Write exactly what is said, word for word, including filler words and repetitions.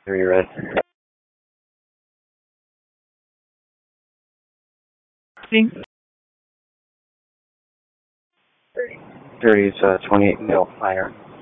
Three red. See? thirty is uh, twenty-eight mil fire.